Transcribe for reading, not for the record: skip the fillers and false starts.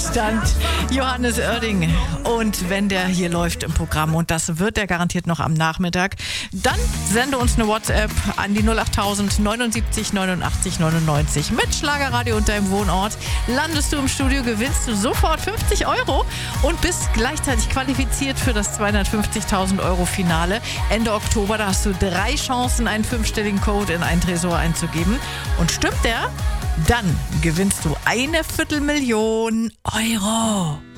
Stand Johannes Oerding. Und wenn der hier läuft im Programm, und das wird der garantiert noch am Nachmittag, dann sende uns eine WhatsApp an die 08000 79 89 99 mit Schlagerradio und deinem Wohnort. Landest du im Studio, gewinnst du sofort 50 € und bist gleichzeitig qualifiziert für das 250.000 € Finale Ende Oktober. Da hast du 3 Chancen, einen 5-stelligen Code in einen Tresor einzugeben. Und stimmt der? Dann gewinnst du 250.000 €